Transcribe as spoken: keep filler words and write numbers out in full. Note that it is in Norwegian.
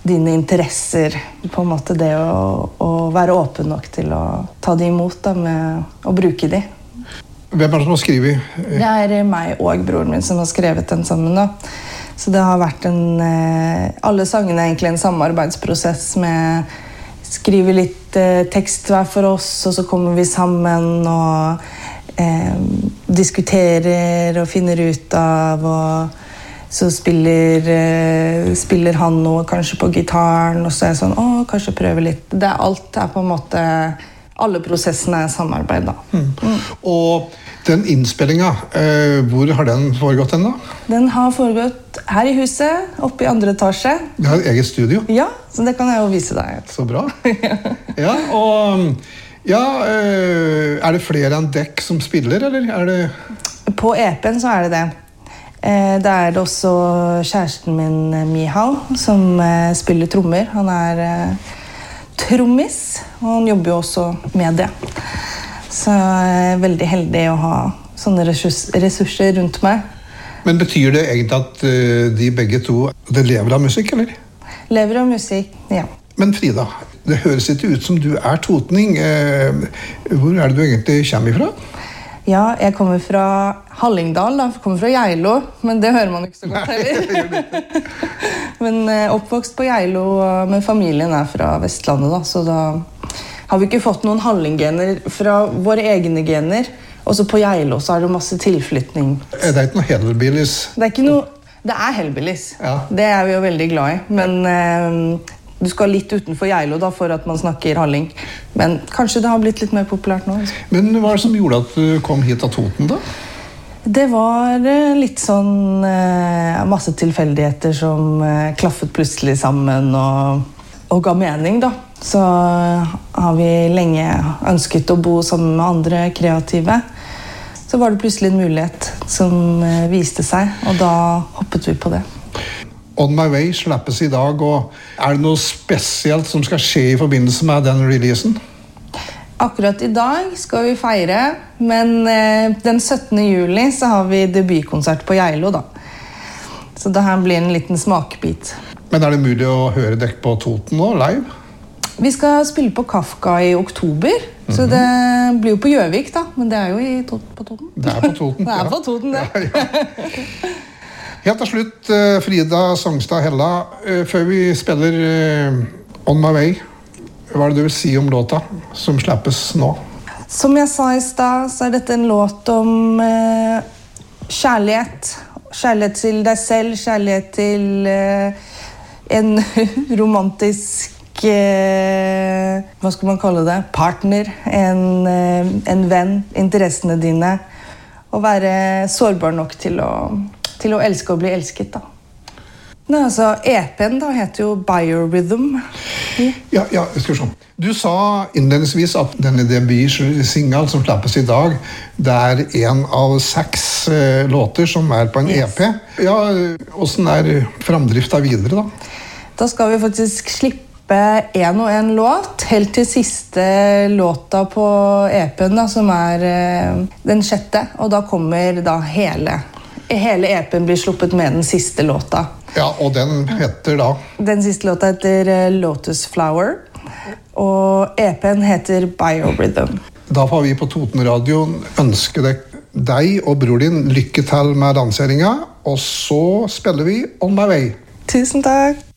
dine interesser, på en måte det å, å være åpen nok til å ta de imot da, med å bruke de. Hvem er det som har skrivet? Det er meg og broren min som har skrevet den sammen da. Så det har vært en, alle sangene er egentlig en samarbeidsprosess med skrive litt eh, tekst hver for oss, og så kommer vi sammen og eh, diskuterer og finner ut av, og så spiller, eh, spiller han noe kanskje på gitaren, og så er jeg sånn, å, kanskje prøve litt. Det er alt, det er på en måte, alle prosessene er samarbeid da. Mm. Mm. Og den innspillingen, eh, hvor har den foregått den da? Den har foregått her i huset, oppe i andre etasje. Det har et eget studio? Ja, så det kan jeg jo vise deg. Så bra. Ja, og ja, eh, er det flere enn dekk som spiller, eller er det... På E P-en så er det det. Eh, da er det også kjæresten min, Mihal, som eh, spiller trommer. Han er eh, trommis, og han jobber jo også med det. Så jeg er veldig heldig å ha sånne ressurser rundt meg. Men betyr det egentlig at uh, de begge to det lever av musikk, eller? Lever av musikk, ja. Men Frida, det høres ikke ut som du er totning. Uh, hvor er det du egentlig kommer ifra? Ja, jeg kommer fra Hallingdal, da. Jeg kommer fra Geilo, men det hører man ikke så godt heller. Men uh, oppvokst på Geilo, men familien er fra Vestlandet, da, så da har vi ikke fått noen hallinggener fra våre egne gener. Og så på Geilo så er det masse tilflytning. Det er ikke noe hellbillies? Det er ikke noe... Det er hellbillies. Ja. Det er vi jo veldig glad i. Men eh, du skal litt utenfor Geilo da, for at man snakker halling. Men kanskje det har blitt litt mer populært nå. Altså. Men hva er det som gjorde at du kom hit av Toten da? Det var eh, litt sånn eh, masse tilfeldigheter som eh, klaffet plutselig sammen og, og ga mening da. Så har vi lenge ønsket å bo sammen med andre kreative. Så var det plutselig en mulighet som viste seg, og da hoppet vi på det. On My Way slippes i dag, og er det noe spesielt som skal skje i forbindelse med den releasen? Akkurat i dag skal vi feire, men den syttende juli så har vi debutkonsert på Geilo da. Så det her blir en liten smakbit. Men er det mulig å høre dekk på Toten nå, live? Vi skal spille på Kafka i oktober, mm-hmm. så det blir jo på Gjøvik da, men det er jo i to på Toten. Det er på Toten, det er på Toten, det. Ja, ja. Helt til slutt, Frida Sangstad Hella, før vi spiller On My Way, hva er det du vil si om låta som slippes nå? Som jeg sa i sted, så er dette en låt om eh, kjærlighet. Kjærlighet til deg selv, kjærlighet til eh, en romantisk hva skal man kalle det? Partner, en, en venn, interessene dine. Å være sårbar nok til å, til å elske og bli elsket da. Nei, altså, E P-en da heter jo Biorhythm. Ja, ja, skal vi se. Du sa innledningsvis at denne debut-single som slappes i dag, det er en av seks uh, låter som er på en yes. E P. Ja, hvordan er framdriften videre da? Da skal vi faktisk slippe en og en låt, helt til siste låta på E P-en da, som er uh, den sjette, og da kommer da hele, hele E P-en blir sluppet med den siste låta. Ja, og den heter da? Den siste låta heter uh, Lotus Flower, og E P-en heter Biorhythm. Da får vi på Toten Radio ønske deg, deg og bror din lykke til med lanseringen, og så spiller vi On My Way. Tusen takk!